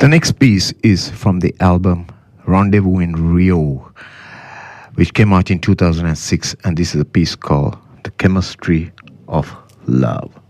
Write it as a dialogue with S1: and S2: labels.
S1: The next piece is from the album Rendezvous in Rio, which came out in 2006, and this is a piece called The Chemistry of Love.